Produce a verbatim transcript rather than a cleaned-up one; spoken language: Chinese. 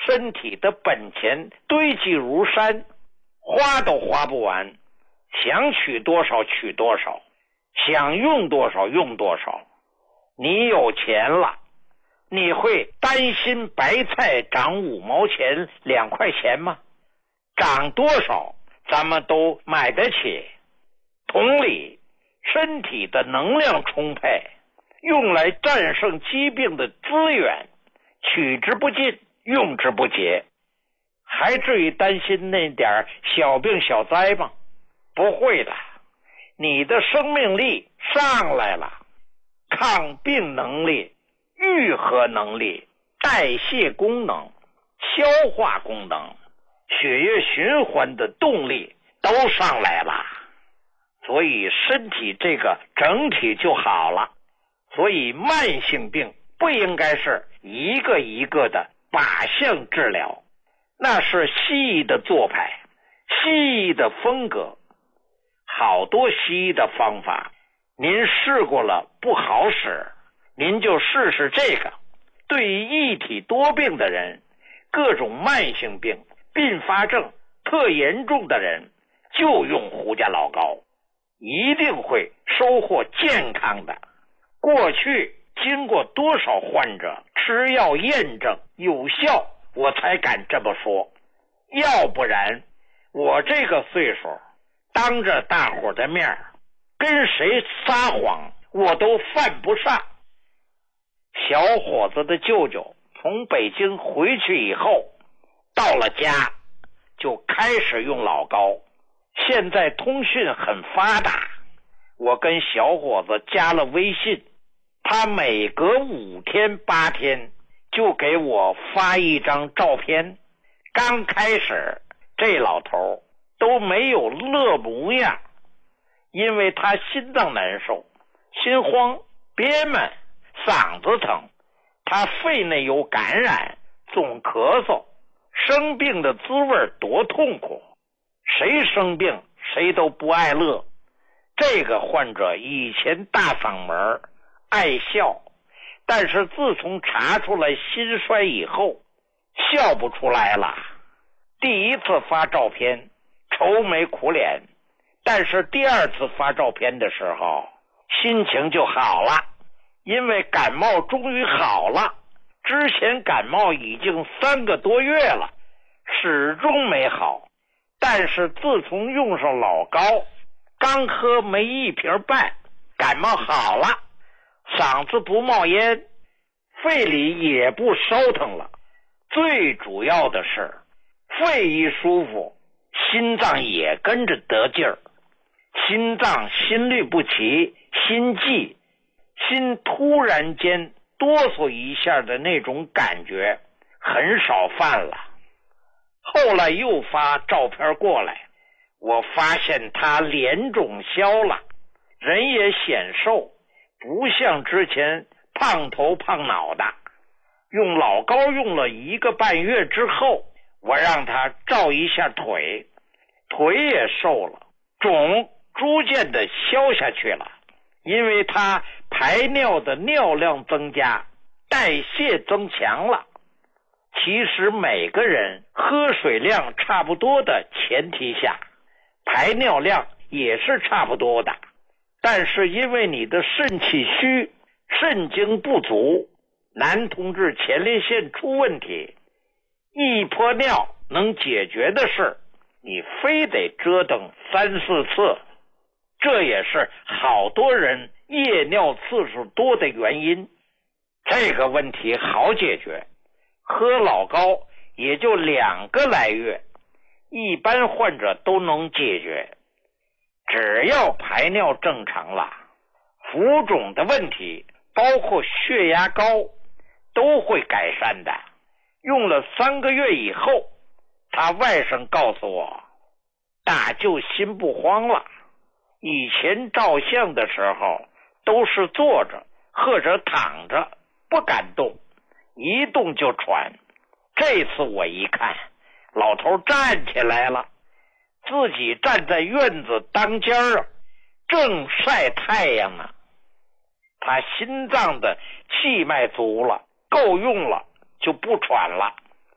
身体的本钱堆积如山，花都花不完，想取多少取多少，想用多少用多少。你有钱了，你会担心白菜涨五毛钱两块钱吗？涨多少咱们都买得起。同理，身体的能量充沛，用来战胜疾病的资源取之不尽，用之不竭，还至于担心那点小病小灾吗？不会的，你的生命力上来了，抗病能力、愈合能力、代谢功能、消化功能、血液循环的动力都上来了，所以身体这个整体就好了。所以慢性病不应该是一个一个的靶向治疗，那是西医的做派，西医的风格。好多西医的方法您试过了不好使，您就试试这个。对于一体多病的人，各种慢性病、并发症特严重的人，就用胡家老膏，一定会收获健康的。过去经过多少患者吃药验证有效，我才敢这么说，要不然我这个岁数当着大伙的面跟谁撒谎我都犯不上。小伙子的舅舅从北京回去以后，到了家就开始用老膏。现在通讯很发达，我跟小伙子加了微信，他每隔五天八天就给我发一张照片。刚开始这老头都没有乐模样，因为他心脏难受，心慌憋闷，嗓子疼，他肺内有感染，总咳嗽，生病的滋味多痛苦。谁生病谁都不爱乐。这个患者以前大嗓门爱笑，但是自从查出来心衰以后笑不出来了。第一次发照片愁眉苦脸，但是第二次发照片的时候心情就好了，因为感冒终于好了。之前感冒已经三个多月了，始终没好，但是自从用上老膏，刚喝没一瓶半，感冒好了，嗓子不冒烟，肺里也不烧腾了。最主要的是肺一舒服，心脏也跟着得劲儿。心脏心律不齐，心悸，心突然间哆嗦一下的那种感觉很少犯了。后来又发照片过来，我发现他脸肿消了，人也显瘦，不像之前胖头胖脑的。用老膏用了一个半月之后，我让他照一下腿，腿也瘦了，肿逐渐的消下去了。因为他排尿的尿量增加，代谢增强了。其实每个人喝水量差不多的前提下，排尿量也是差不多的。但是因为你的肾气虚，肾精不足，男同志前列腺出问题，一泼尿能解决的事，你非得折腾三四次。这也是好多人夜尿次数多的原因。这个问题好解决，喝老膏也就两个来月，一般患者都能解决。只要排尿正常了，浮肿的问题包括血压高都会改善的。用了三个月以后，他外甥告诉我，大舅心不慌了。以前照相的时候都是坐着或者躺着不敢动，一动就喘。这次我一看，老头站起来了，自己站在院子当间儿，正晒太阳呢。他心脏的气脉足了，够用了，就不喘了。